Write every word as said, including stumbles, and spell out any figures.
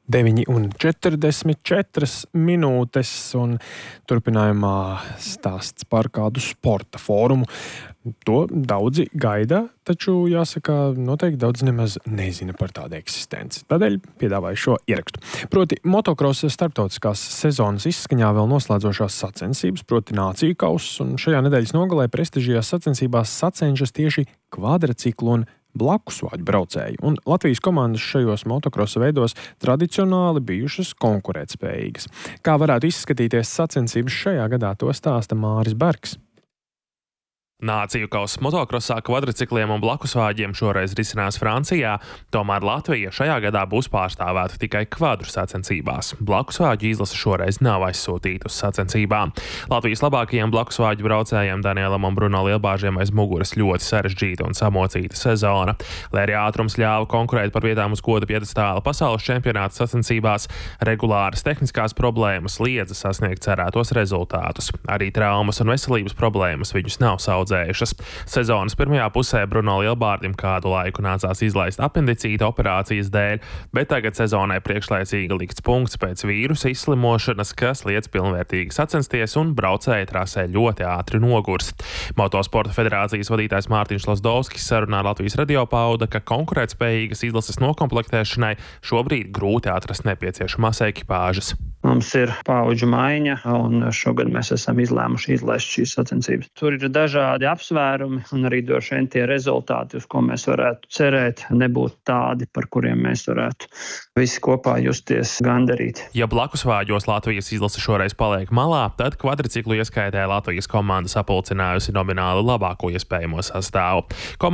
deviņi un četrdesmit četras minūtes, un turpinājumā stāsts par kādu sporta fórumu. To daudzi gaida, taču jāsaka, noteikti daudz nemaz nezina par tādu eksistenci. Tādēļ piedāvāju šo ierakstu. Proti, motokrosa starptautiskās sezonas izskaņā vēl noslēdzošās sacensības, proti nāciju kauss, un šajā nedēļas nogalē prestižajās sacensībās sacenšas tieši kvadriciklu un blakusvāģu braucēji, un Latvijas komandas šajos motokrosa veidos tradicionāli bijušas konkurētspējīgas. Kā varētu izskatīties sacensības šajā gadā, to stāsta Māris Bergs. Nāciju kauss motokrosā, kvadricikliem un blakusvāģiem šoreiz risinās Francijā, tomēr Latvija šajā gadā būs pārstāvēta tikai kvadru sacensībās. Blakusvāģu izlase šoreiz nav aizsūtīta uz sacensībām. Latvijas labākajiem blakusvāģu braucējiem Danielam un Bruno Lielbāžiem aiz muguras ļoti sarežģīta un samocīta sezona. Lai arī ātrums ļāva konkurēt par vietām uz goda piedestāla pasaules čempionāta sacensībās, regulāras tehniskās problēmas liedza sasniegt cerētos rezultātus. Arī traumas un veselības problēmas viņus nav saudzējušas. Sezonas pirmajā pusē Bruno Lielbārdim kādu laiku nācās izlaist apendicīta operācijas dēļ, bet tagad sezonai priekšlaicīgi likts punkts pēc vīrusa izslimošanas, kas liedz pilnvērtīgi sacensties un braucēji trasē ļoti ātri nogurst. Motosporta federācijas vadītājs Mārtiņš Lazdovskis sarunā Latvijas radio pauda, ka konkurētspējīgas izlases nokomplektēšanai šobrīd grūti atrast nepieciešamās ekipāžas. Mums ir paudžu maiņa, un šogad mēs esam izlēmuši izlaist šīs sacensības. Tur ir dažādi apsvērumi, un arī droši vien tie rezultāti, uz ko mēs varētu cerēt, nebūtu tādi, par kuriem mēs varētu visi kopā justies gandarīti. Ja blakusvāģos Latvijas izlase šoreiz paliek malā, tad kvadriciklu ieskaitē Latvijas komanda sapulcinājusi nomināli labāko iespējamo sastāvu.